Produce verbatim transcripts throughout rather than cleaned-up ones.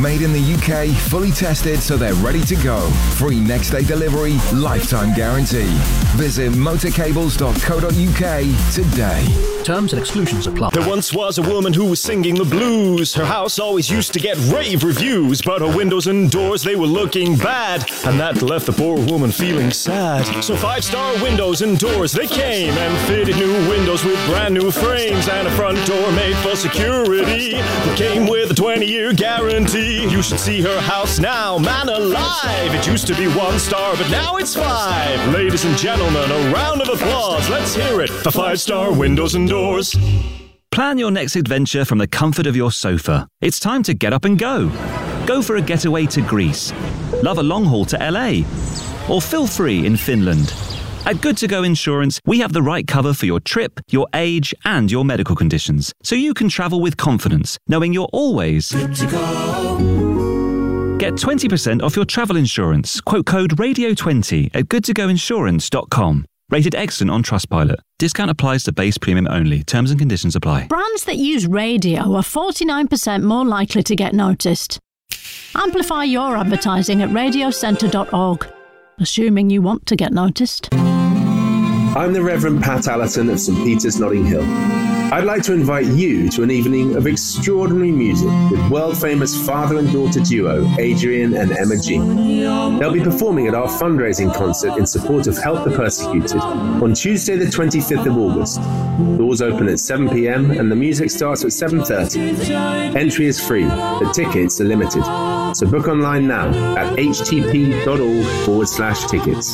made in the U K, fully tested so they're ready to go. Free next day delivery, lifetime guarantee. Visit motorcables dot co dot uk today. Terms and exclusions apply. There once was a woman who was singing the blues. Her house always used to get rave reviews, but her windows and doors, they were looking bad, and that left the poor woman feeling sad. So Five Star Windows and Doors, they came and fitted new windows with brand new frames and a front door made for security that came with a twenty-year guarantee. You should see her house now, man alive. It used to be one star, but now it's five. Ladies and gentlemen, a round of applause. Let's hear it for Five Star Windows and Doors. Plan your next adventure from the comfort of your sofa. It's time to get up and go. Go for a getaway to Greece. Love a long haul to L A. Or feel free in Finland. At Good To Go Insurance, we have the right cover for your trip, your age, and your medical conditions, so you can travel with confidence, knowing you're always good to go. Get twenty percent off your travel insurance. Quote code radio twenty at good to go insurance dot com. Rated excellent on Trustpilot. Discount applies to base premium only. Terms and conditions apply. Brands that use radio are forty-nine percent more likely to get noticed. Amplify your advertising at radio centre dot org. Assuming you want to get noticed. I'm the Reverend Pat Allerton of St Peter's, Notting Hill. I'd like to invite you to an evening of extraordinary music with world-famous father and daughter duo Adrian and Emma G. They'll be performing at our fundraising concert in support of Help the Persecuted on Tuesday the twenty-fifth of August. Doors open at seven p.m. and the music starts at seven thirty. Entry is free, but tickets are limited. So book online now at htp.org forward slash tickets.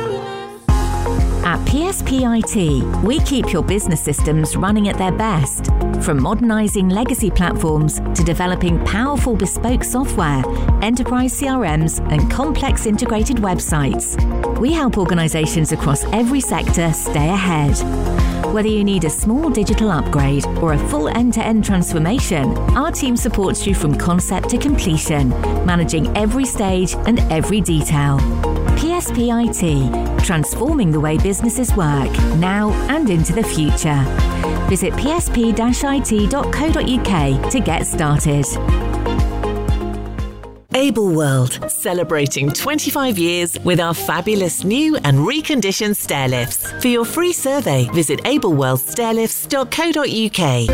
At P S P I T, we keep your business systems running at their best. From modernising legacy platforms to developing powerful bespoke software, enterprise C R Ms and complex integrated websites. We help organisations across every sector stay ahead. Whether you need a small digital upgrade or a full end-to-end transformation, our team supports you from concept to completion, managing every stage and every detail. P S P I T, transforming the way businesses work, now and into the future. Visit p s p dash i t dot co dot u k to get started. Able World, celebrating twenty-five years with our fabulous new and reconditioned stair lifts. For your free survey, visit able world stair lifts dot co dot u k.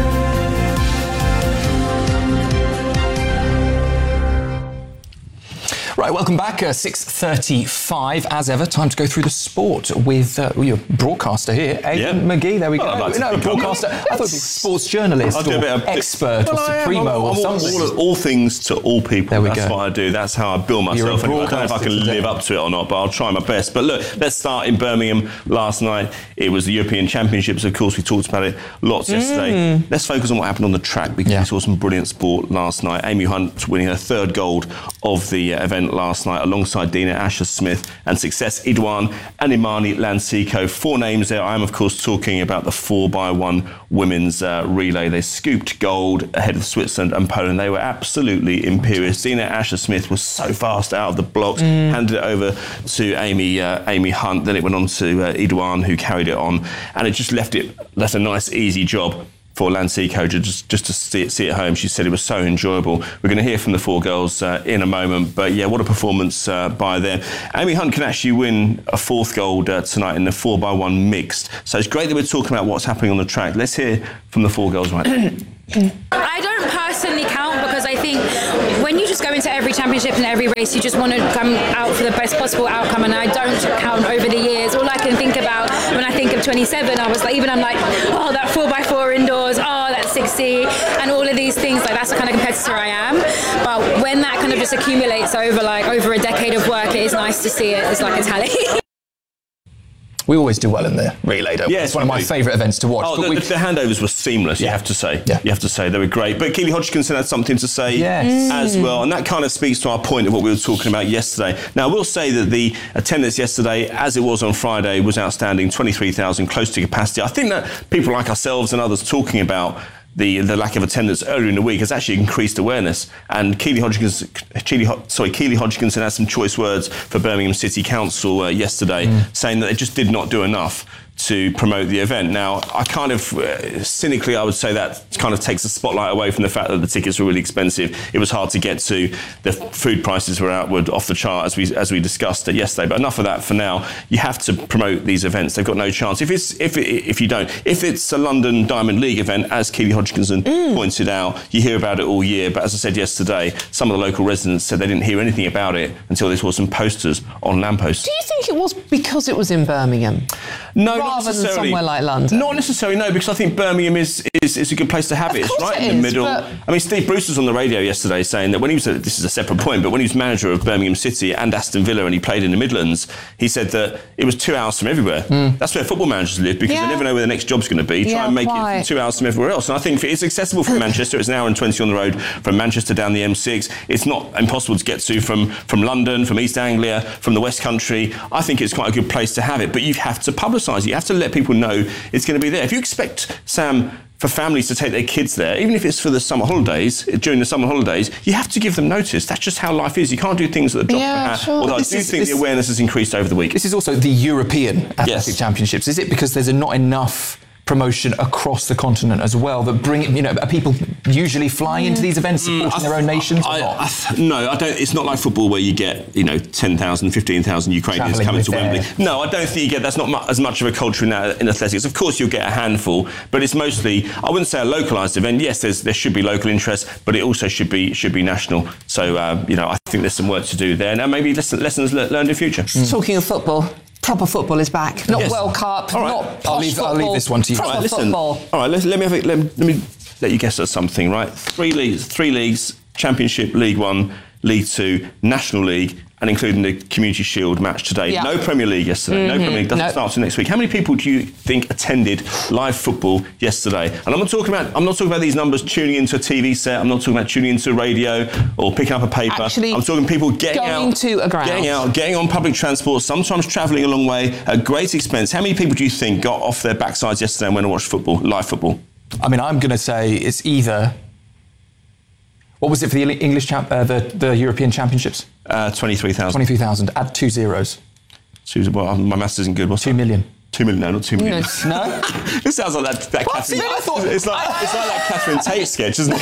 Right, welcome back. Uh, six thirty-five, as ever. Time to go through the sport with uh, your broadcaster here, Aidan yeah. McGee. There we well, go. Like no, broadcaster. I thought it was sports journalist I'll do or a bit of, expert well, or supremo I'm, I'm, or I'm something. All, all things to all people. There we That's go. what I do. That's how I bill myself. Anyway, I don't know if I can today. live up to it or not, but I'll try my best. But look, let's start in Birmingham last night. It was the European Championships, of course. We talked about it lots mm. yesterday. Let's focus on what happened on the track because yeah. we saw some brilliant sport last night. Amy Hunt winning her third gold of the uh, event last night alongside Dina Asher-Smith and Success Idwan and Imani Lansiko. Four names there. I am, of course, talking about the four by one women's uh, relay. They scooped gold ahead of Switzerland and Poland. They were absolutely imperious. Dina Asher-Smith was so fast out of the blocks, mm. handed it over to Amy uh, Amy Hunt. Then it went on to uh, Idwan, who carried it on, and it just left it left a nice, easy job for Lansiko just, just to see it, see it home. She said it was so enjoyable. We're going to hear from the four girls uh, in a moment, but yeah, what a performance uh, by them. Amy Hunt can actually win a fourth gold uh, tonight in the four by one mixed. So it's great that we're talking about what's happening on the track. Let's hear from the four girls right now. I don't personally count because I think when you just go into every championship and every race, you just want to come out for the best possible outcome, and I don't count over the years. All I can think about when I think of twenty-seven, I was like, even I'm like, oh, that four by four indoors, oh, that sixty, and all of these things, like that's the kind of competitor I am. But when that kind of just accumulates over like over a decade of work, it is nice to see it as like a tally. We always do well in the relay, don't we? Yes, it's one of my favourite events to watch. Oh, but the, the handovers were seamless, yeah. you have to say. Yeah. You have to say, they were great. But Keely Hodgkinson had something to say yes. as well, and that kind of speaks to our point of what we were talking about yesterday. Now, I will say that the attendance yesterday, as it was on Friday, was outstanding, twenty-three thousand, close to capacity. I think that people like ourselves and others talking about the the lack of attendance earlier in the week has actually increased awareness. And Keely Hodgkinson, Keely, sorry, Keely Hodgkinson had some choice words for Birmingham City Council uh, yesterday, mm. saying that they just did not do enough to promote the event. Now, I kind of, uh, cynically, I would say that kind of takes the spotlight away from the fact that the tickets were really expensive. It was hard to get to. The food prices were outward off the chart, as we as we discussed yesterday. But enough of that for now. You have to promote these events. They've got no chance. If it's if it, if you don't, if it's a London Diamond League event, as Keely Hodgkinson mm. pointed out, you hear about it all year. But as I said yesterday, some of the local residents said they didn't hear anything about it until they saw some posters on lampposts. Do you think it was because it was in Birmingham? No, rather not necessarily. than somewhere like London? Not necessarily, no, because I think Birmingham is is, is a good place to have of it. It's right it in the is, middle. but... I mean, Steve Bruce was on the radio yesterday saying that when he was, a, this is a separate point, but when he was manager of Birmingham City and Aston Villa and he played in the Midlands, he said that it was two hours from everywhere. Mm. That's where football managers live because yeah. they never know where the next job's going to be. Try yeah, and make quite. it two hours from everywhere else. And I think it's accessible from Manchester. It's an hour and twenty on the road from Manchester down the M six. It's not impossible to get to from, from London, from East Anglia, from the West Country. I think it's quite a good place to have it, but you have to publicise it. You have to let people know it's going to be there. If you expect, Sam, for families to take their kids there, even if it's for the summer holidays, during the summer holidays, you have to give them notice. That's just how life is. You can't do things at the drop yeah, of a hat. Sure. Although This I do is, think this, the awareness has increased over the week. This is also the European Athletic yes. Championships. Is it because there's not enough promotion across the continent as well that bring, you know, are people usually flying into these events supporting mm, their own nations I, or not? I, I, no, I don't. It's not like football where you get, you know, ten thousand, fifteen thousand Ukrainians Travelling coming to their... Wembley. No, I don't think you get, that's not mu- as much of a culture in, that, in athletics. Of course you'll get a handful, but it's mostly, I wouldn't say a localised event. Yes, there's, there should be local interest, but it also should be should be national. So, uh, you know, I think there's some work to do there. And maybe lessons, lessons learned in future. Mm. Talking of football, proper football is back. Not yes. World Cup, all right. not I'll leave, I'll leave this one to you. Proper all right, listen. football. All right, let, let me have it. Let, let me let you guess at something. Right, three leagues, three leagues: Championship, League One, League Two, National League, and including the Community Shield match today. Yeah. No Premier League yesterday. Mm-hmm. No Premier League doesn't nope. start until next week. How many people do you think attended live football yesterday? And I'm not talking about I'm not talking about these numbers tuning into a T V set. I'm not talking about tuning into a radio or picking up a paper. Actually, I'm talking people getting going out, to a ground. getting out, getting on public transport, sometimes travelling a long way at great expense. How many people do you think got off their backsides yesterday and went and watched football, live football? I mean, I'm going to say it's either. What was it for the English champ, uh, the the European Championships? Uh, twenty-three thousand. Twenty-three thousand. Add two zeros. Two, well, my maths isn't good. What's two that? million. Two million, no, not two million. No? no? It sounds like that, that Catherine... I thought, it's, like, I, it's like that Catherine Tate sketch, isn't it?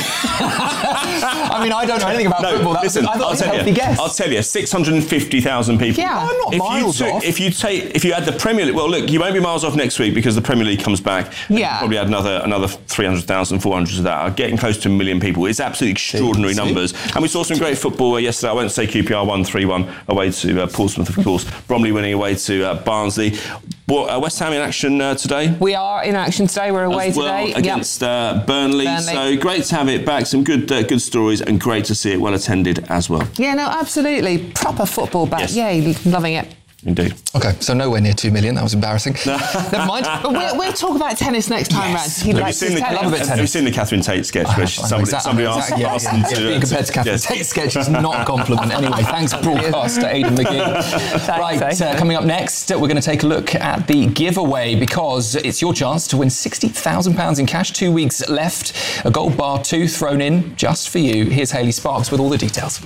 I mean, I don't know anything about no, football. That listen, was, I thought I'll it was a tell healthy you, guess. I'll tell you, six hundred fifty thousand people. Yeah. I'm not if miles you took, off. If you, take, if you add the Premier League... Well, look, you won't be miles off next week because the Premier League comes back. Yeah. Probably add another another three hundred thousand, four hundred to that. Getting close to a million people. It's absolutely extraordinary see, numbers. See? And we saw some great football yesterday. I won't say Q P R won three one away to uh, Portsmouth, of course. Bromley winning away to uh, Barnsley. Well, uh, West Ham in action uh, today. We are in action today. We're away As well, today against yep. uh, Burnley. Burnley. So great to have it back. Some good uh, good stories and great to see it well attended as well. Yeah, no, absolutely. Proper football back. Yes. Yay, loving it. Indeed. Okay, so nowhere near two million. That was embarrassing. Never mind. But we'll, we'll talk about tennis next time, yes. Rad. He Have, likes you seen the, tennis. I love a bit of have you tennis. seen the Catherine Tate sketch where she, somebody, exactly, somebody exactly, asked, yeah, asked yeah, them yeah. to... Being compared to Catherine yes. Tate's sketch is not a compliment. Anyway, thanks broadcaster Aidan McGee. Right, uh, coming up next, we're going to take a look at the giveaway because it's your chance to win sixty thousand pounds in cash. Two weeks left. A gold bar two thrown in just for you. Here's Hayley Sparks with all the details.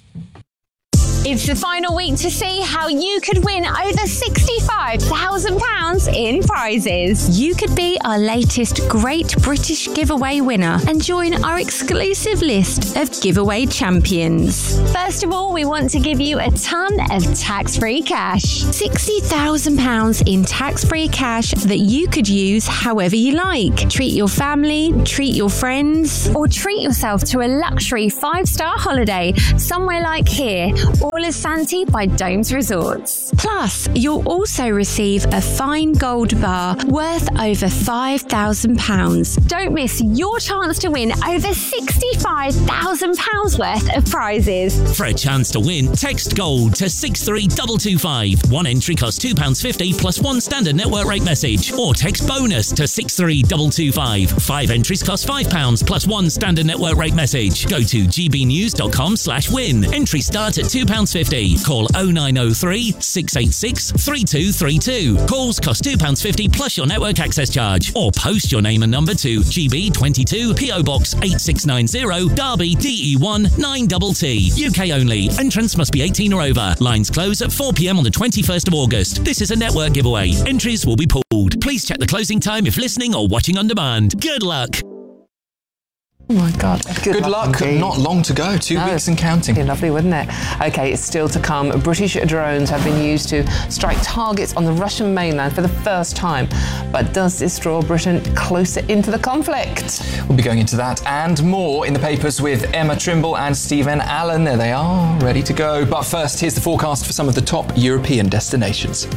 It's the final week to see how you could win over sixty-five thousand pounds in prizes. You could be our latest Great British Giveaway winner and join our exclusive list of giveaway champions. First of all, we want to give you a ton of tax-free cash. sixty thousand pounds in tax-free cash that you could use however you like. Treat your family, treat your friends, or treat yourself to a luxury five-star holiday somewhere like here, All is Santi by Domes Resorts. Plus, you'll also receive a fine gold bar worth over five thousand pounds. Don't miss your chance to win over sixty-five thousand pounds worth of prizes. For a chance to win, text GOLD to six three two two five. One entry costs two pounds fifty plus one standard network rate message. Or text BONUS to six three two two five. Five entries cost five pounds plus one standard network rate message. Go to gbnews dot com slash win. Entry start at two pounds pounds fifty. Call oh nine oh three, six eight six, three two three two. Calls cost two pounds fifty plus your network access charge. Or post your name and number to G B twenty-two, P O Box eight six nine zero, Derby D E one nine T T. U K only. Entrance must be eighteen or over. Lines close at four p m on the twenty-first of August. This is a network giveaway. Entries will be pulled. Please check the closing time if listening or watching on demand. Good luck. Oh my God. Good, Good luck. luck. Not long to go. Two no, weeks and counting. Be lovely, wouldn't it? OK, it's still to come. British drones have been used to strike targets on the Russian mainland for the first time. But does this draw Britain closer into the conflict? We'll be going into that and more in the papers with Emma Trimble and Stephen Allen. There they are, ready to go. But first, here's the forecast for some of the top European destinations.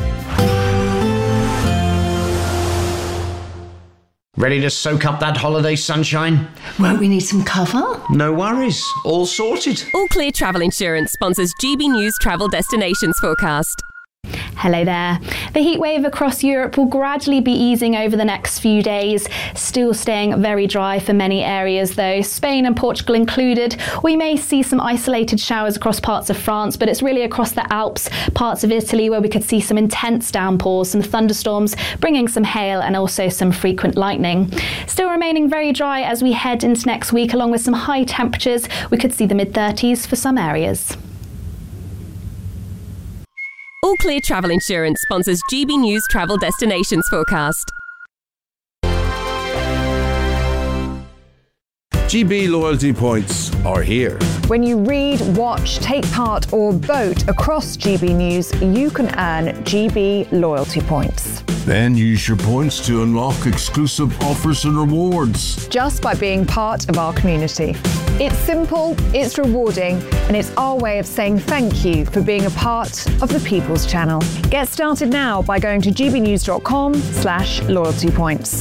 Ready to soak up that holiday sunshine? Won't we need some cover? No worries, all sorted. All Clear Travel Insurance sponsors G B News Travel Destinations Forecast. Hello there. The heat wave across Europe will gradually be easing over the next few days, still staying very dry for many areas though, Spain and Portugal included. We may see some isolated showers across parts of France, but it's really across the Alps, parts of Italy where we could see some intense downpours, some thunderstorms, bringing some hail and also some frequent lightning. Still remaining very dry as we head into next week, along with some high temperatures. We could see the mid thirties for some areas. All Clear Travel Insurance sponsors G B News Travel Destinations Forecast. G B loyalty points are here. When you read, watch, take part or vote across G B News, you can earn G B loyalty points. Then use your points to unlock exclusive offers and rewards. Just by being part of our community. It's simple, it's rewarding, and it's our way of saying thank you for being a part of the People's Channel. Get started now by going to gbnews.com slash loyalty points.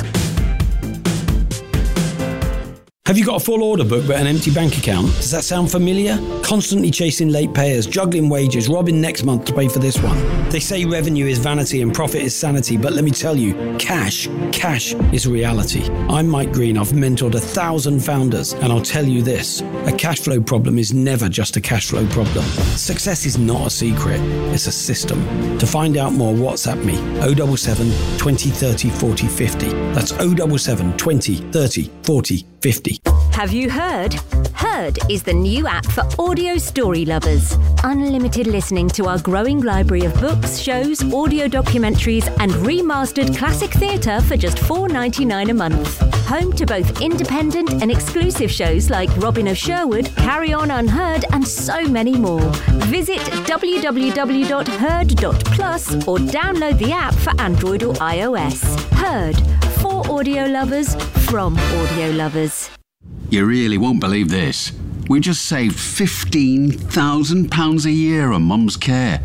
Have you got a full order book but an empty bank account? Does that sound familiar? Constantly chasing late payers, juggling wages, robbing next month to pay for this one. They say revenue is vanity and profit is sanity, but let me tell you, cash, cash is reality. I'm Mike Green, I've mentored a thousand founders, and I'll tell you this, a cash flow problem is never just a cash flow problem. Success is not a secret, it's a system. To find out more, WhatsApp me, oh seven seven, twenty, thirty, forty, fifty. That's oh seven seven, twenty, thirty, forty, fifty. Have you heard? Heard is the new app for audio story lovers. Unlimited listening to our growing library of books, shows, audio documentaries and remastered classic theatre for just four dollars ninety-nine a month. Home to both independent and exclusive shows like Robin of Sherwood, Carry On Unheard and so many more. Visit w w w dot heard dot plus or download the app for Android or iOS. Heard, for audio lovers, from audio lovers. You really won't believe this. We just saved fifteen thousand pounds a year on Mum's care.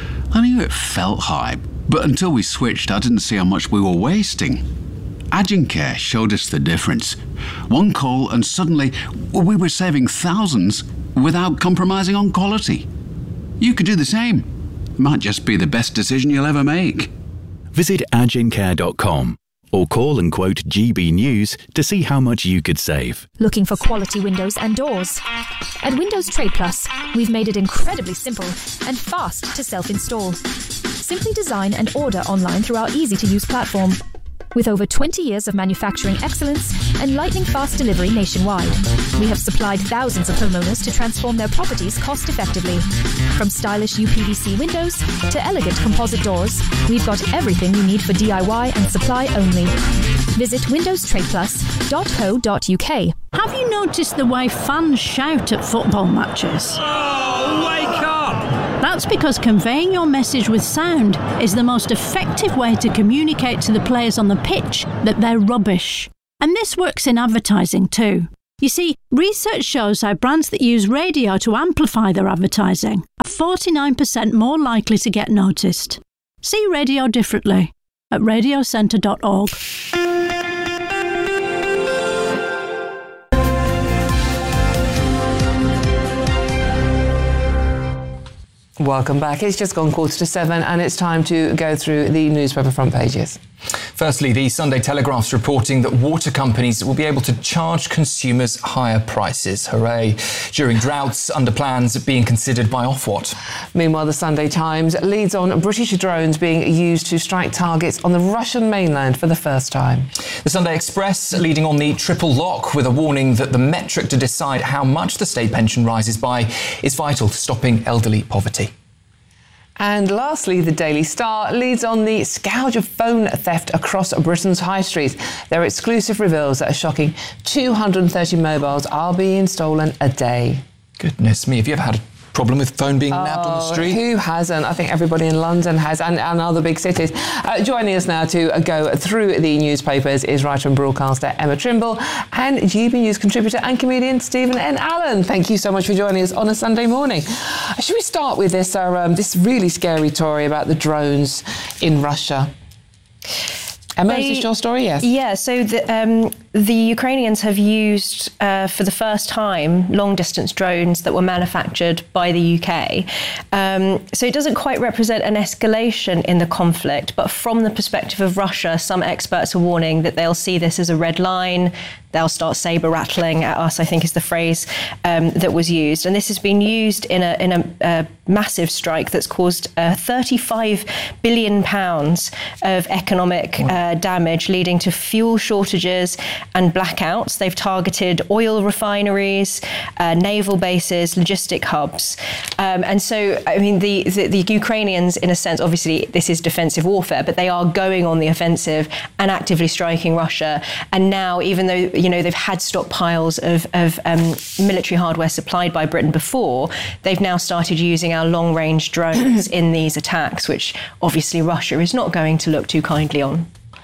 I knew it felt high, but until we switched, I didn't see how much we were wasting. Agincare showed us the difference. One call and suddenly we were saving thousands without compromising on quality. You could do the same. Might just be the best decision you'll ever make. Visit agincare dot com. Or call and quote G B News to see how much you could save. Looking for quality windows and doors? At Windows Trade Plus, we've made it incredibly simple and fast to self-install. Simply design and order online through our easy-to-use platform. With over twenty years of manufacturing excellence and lightning-fast delivery nationwide, we have supplied thousands of homeowners to transform their properties cost-effectively. From stylish U P V C windows to elegant composite doors, we've got everything you need for D I Y and supply only. Visit windows trade plus dot co dot u k. Have you noticed the way fans shout at football matches? Oh, wake up! That's because conveying your message with sound is the most effective way to communicate to the players on the pitch that they're rubbish. And this works in advertising too. You see, research shows how brands that use radio to amplify their advertising are forty-nine percent more likely to get noticed. See radio differently at radio centre dot org. Welcome back. It's just gone quarter to seven and it's time to go through the newspaper front pages. Firstly, the Sunday Telegraph's reporting that water companies will be able to charge consumers higher prices. Hooray. During droughts, under plans being considered by Ofwat. Meanwhile, the Sunday Times leads on British drones being used to strike targets on the Russian mainland for the first time. The Sunday Express leading on the triple lock with a warning that the metric to decide how much the state pension rises by is vital to stopping elderly poverty. And lastly, the Daily Star leads on the scourge of phone theft across Britain's high streets. Their exclusive reveals that a shocking two hundred thirty mobiles are being stolen a day. Goodness me, have you ever had a problem with phone being nabbed oh, on the street? Who hasn't? I think everybody in London has, and, and other big cities. Uh, joining us now to uh, go through the newspapers is writer and broadcaster Emma Trimble and G B News contributor and comedian Stephen N. Allen. Thank you so much for joining us on a Sunday morning. Uh, should we start with this, uh, um, this really scary story about the drones in Russia? Emma, They, is this your story? Yes. Yeah, so the, um, the Ukrainians have used, uh, for the first time, long-distance drones that were manufactured by the U K. Um, so it doesn't quite represent an escalation in the conflict, but from the perspective of Russia, some experts are warning that they'll see this as a red line. They'll start saber-rattling at us, I think is the phrase um, that was used. And this has been used in a, in a, a massive strike that's caused uh, thirty-five billion pounds of economic uh, damage, leading to fuel shortages and blackouts. They've targeted oil refineries, uh, naval bases, logistic hubs. Um, and so, I mean, the, the, the Ukrainians, in a sense, obviously this is defensive warfare, but they are going on the offensive and actively striking Russia. And now, even though, you know, they've had stockpiles of, of um, military hardware supplied by Britain before, they've now started using our long-range drones in these attacks, which obviously Russia is not going to look too kindly on.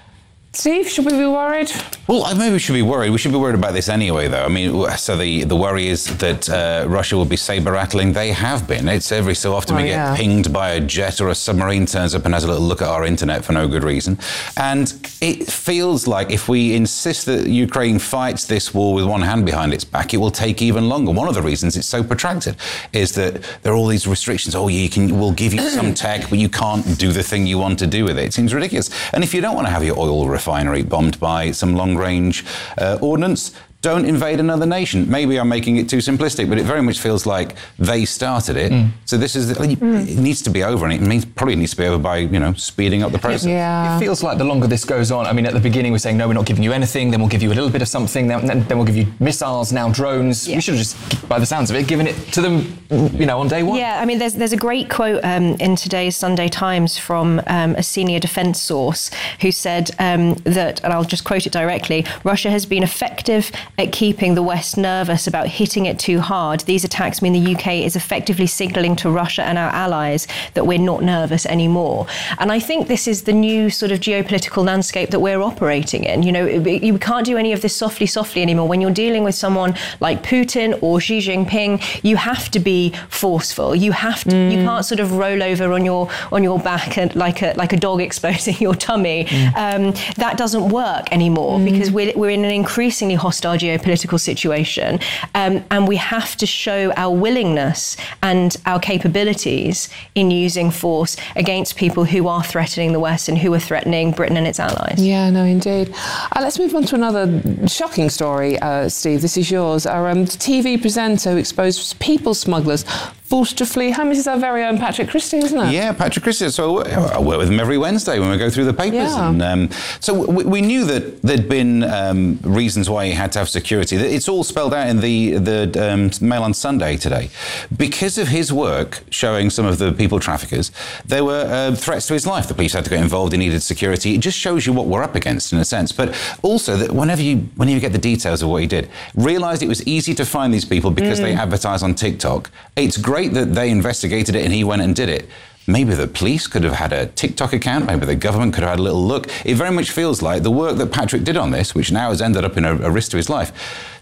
Steve, should we be worried? Well, maybe we should be worried. We should be worried about this anyway, though. I mean, so the, the worry is that uh, Russia will be saber-rattling. They have been. It's every so often oh, we yeah. get pinged by a jet or a submarine turns up and has a little look at our internet for no good reason. And it feels like if we insist that Ukraine fights this war with one hand behind its back, it will take even longer. One of the reasons it's so protracted is that there are all these restrictions. Oh, you can, we'll give you some tech, but you can't do the thing you want to do with it. It seems ridiculous. And if you don't want to have your oil refinery refinery bombed by some long-range uh, ordnance, don't invade another nation. Maybe I'm making it too simplistic, but it very much feels like they started it. Mm. So this is, it needs to be over, and it means, probably needs to be over by, you know, speeding up the process. Yeah. It feels like the longer this goes on, I mean, at the beginning we're saying, no, we're not giving you anything, then we'll give you a little bit of something, then, then we'll give you missiles, now drones. Yeah. We should have just, by the sounds of it, given it to them, you know, on day one. Yeah, I mean, there's there's a great quote um, in today's Sunday Times from um, a senior defence source who said um, that, and I'll just quote it directly, Russia has been effective at keeping the West nervous about hitting it too hard. These attacks mean the U K is effectively signalling to Russia and our allies that we're not nervous anymore. And I think this is the new sort of geopolitical landscape that we're operating in. You know, you can't do any of this softly, softly anymore. When you're dealing with someone like Putin or Xi Jinping, you have to be forceful. You have to. Mm. You can't sort of roll over on your on your back and like a like a dog exposing your tummy. Mm. Um, that doesn't work anymore mm. because we're we're in an increasingly hostile geopolitical situation, um, and we have to show our willingness and our capabilities in using force against people who are threatening the West and who are threatening Britain and its allies. Yeah, no, indeed. Uh, let's move on to another shocking story, uh, Steve. This is yours. Our um, T V presenter who exposed people smugglers forced to flee home. This is our very own Patrick Christie, isn't it? Yeah, Patrick Christie. So I work with him every Wednesday when we go through the papers. Yeah. And, um, so we, we knew that there'd been um, reasons why he had to have security. It's all spelled out in the, the um, Mail on Sunday today. Because of his work showing some of the people traffickers, there were uh, threats to his life. The police had to get involved. He needed security. It just shows you what we're up against in a sense. But also that whenever you, whenever you get the details of what he did, realised it was easy to find these people because mm. they advertise on TikTok. It's great that they investigated it and he went and did it. Maybe the police could have had a TikTok account. Maybe the government could have had a little look. It very much feels like the work that Patrick did on this, which now has ended up in a, a risk to his life,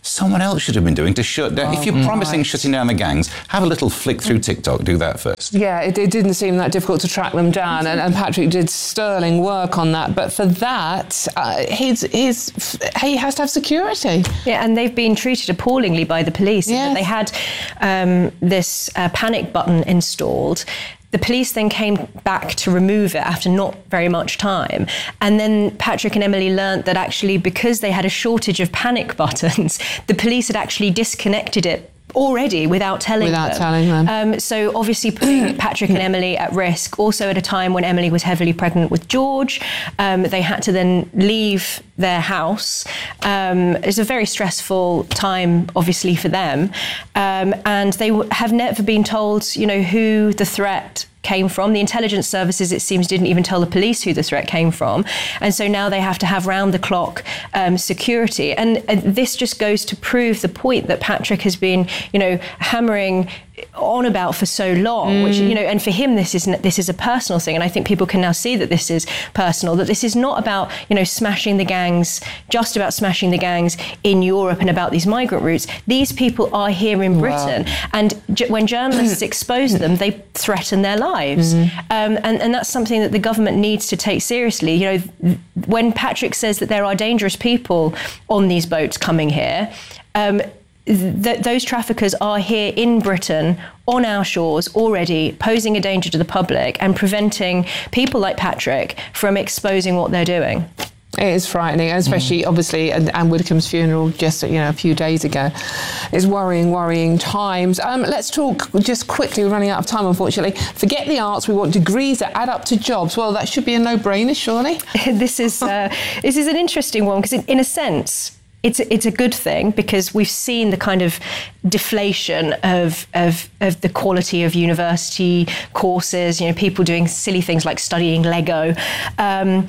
someone else should have been doing to shut down. Oh, if you're right. promising shutting down the gangs, have a little flick through TikTok. Do that first. Yeah, it, it didn't seem that difficult to track them down, and, and Patrick did sterling work on that. But for that, uh, his, his, he has to have security. Yeah, and they've been treated appallingly by the police. Yes. They had um, this uh, panic button installed. The police then came back to remove it after not very much time. And then Patrick and Emily learnt that actually, because they had a shortage of panic buttons, the police had actually disconnected it already without telling without them. telling them. Um, so obviously putting Patrick and Emily at risk. Also at a time when Emily was heavily pregnant with George, um, they had to then leave their house. Um, it's a very stressful time, obviously, for them. Um, and they w- have never been told, you know, who the threat came from. The intelligence services, it seems, didn't even tell the police who the threat came from. And so now they have to have round-the-clock um, security. And, and this just goes to prove the point that Patrick has been, you know, hammering on about for so long, mm. which, you know, and for him, this is this is a personal thing. And I think people can now see that this is personal, that this is not about, you know, smashing the gangs, just about smashing the gangs in Europe and about these migrant routes. These people are here in Britain. Wow. And j- when journalists expose them, they threaten their lives. Mm-hmm. Um, and, and that's something that the government needs to take seriously. You know, when Patrick says that there are dangerous people on these boats coming here, um, Th- those traffickers are here in Britain on our shores already, posing a danger to the public and preventing people like Patrick from exposing what they're doing. It is frightening, especially mm. obviously Anne Widdecombe's funeral just, you know, a few days ago. It's worrying, worrying times. Um, let's talk just quickly. We're running out of time, unfortunately. Forget the arts. We want degrees that add up to jobs. Well, that should be a no-brainer, surely. this is uh, this is an interesting one because, in, in a sense, It's a, it's a good thing because we've seen the kind of deflation of, of of the quality of university courses. You know, people doing silly things like studying Lego, um,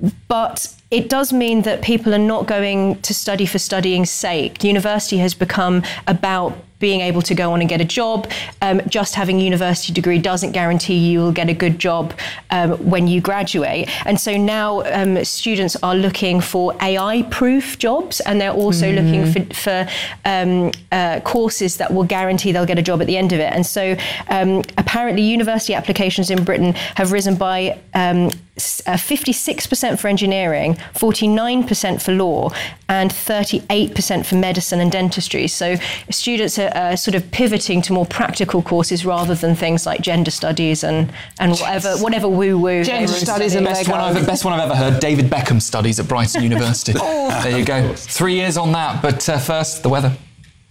but it does mean that people are not going to study for studying's sake. University has become about being able to go on and get a job. Um, just having a university degree doesn't guarantee you will get a good job um, when you graduate. And so now um, students are looking for A I-proof jobs, and they're also mm. looking for, for um, uh, courses that will guarantee they'll get a job at the end of it. And so um, apparently university applications in Britain have risen by um, uh, fifty-six percent for engineering, forty-nine percent for law, and thirty-eight percent for medicine and dentistry. So students are uh, sort of pivoting to more practical courses rather than things like gender studies and, and whatever whatever woo-woo. Gender studies and best one, I've, best one I've ever heard, David Beckham studies at Brighton University. Oh. There you go. Three years on that, but uh, first, the weather.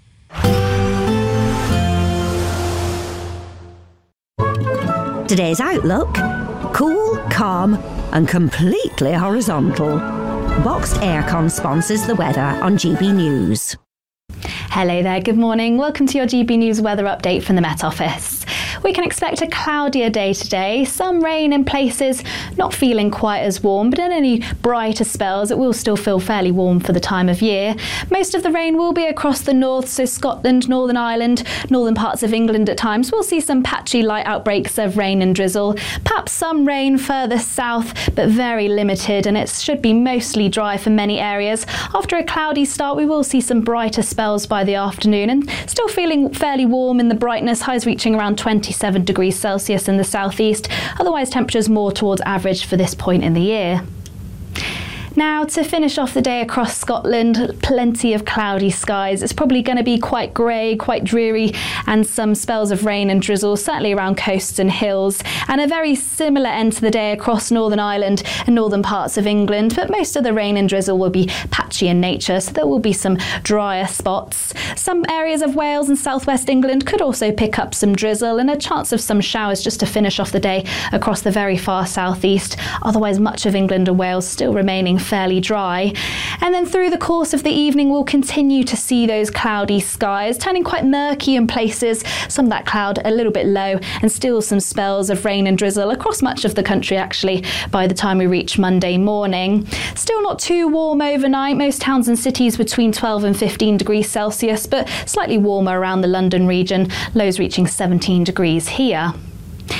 Today's outlook: cool, calm and completely horizontal. Boxed Aircon sponsors the weather on G B News. Hello there, good morning. Welcome to your G B News weather update from the Met Office. We can expect a cloudier day today, some rain in places, not feeling quite as warm, but in any brighter spells it will still feel fairly warm for the time of year. Most of the rain will be across the north, so Scotland, Northern Ireland, northern parts of England at times. We'll see some patchy light outbreaks of rain and drizzle, perhaps some rain further south, but very limited, and it should be mostly dry for many areas. After a cloudy start, we will see some brighter spells by the afternoon, and still feeling fairly warm in the brightness, highs reaching around twenty-seven degrees Celsius in the southeast. Otherwise, temperatures more towards average for this point in the year. Now, to finish off the day across Scotland, plenty of cloudy skies. It's probably going to be quite grey, quite dreary, and some spells of rain and drizzle, certainly around coasts and hills. And a very similar end to the day across Northern Ireland and northern parts of England, but most of the rain and drizzle will be patchy in nature, so there will be some drier spots. Some areas of Wales and southwest England could also pick up some drizzle, and a chance of some showers just to finish off the day across the very far southeast. Otherwise, much of England and Wales still remaining fairly dry. And then through the course of the evening, we'll continue to see those cloudy skies, turning quite murky in places, some of that cloud a little bit low, and still some spells of rain and drizzle across much of the country, actually, by the time we reach Monday morning. Still not too warm overnight. Most towns and cities between twelve and fifteen degrees Celsius, but slightly warmer around the London region, lows reaching seventeen degrees here.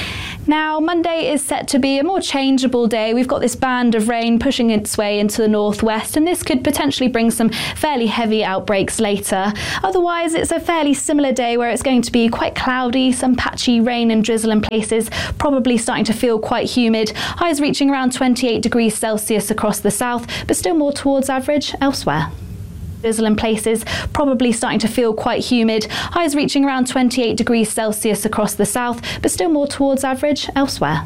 Now, Monday is set to be a more changeable day. We've got this band of rain pushing its way into the northwest, and this could potentially bring some fairly heavy outbreaks later. Otherwise, it's a fairly similar day where it's going to be quite cloudy, some patchy rain and drizzle in places, probably starting to feel quite humid. Highs reaching around twenty-eight degrees Celsius across the south, but still more towards average elsewhere. Drizzle in places, probably starting to feel quite humid. Highs reaching around twenty-eight degrees Celsius across the south, but still more towards average elsewhere.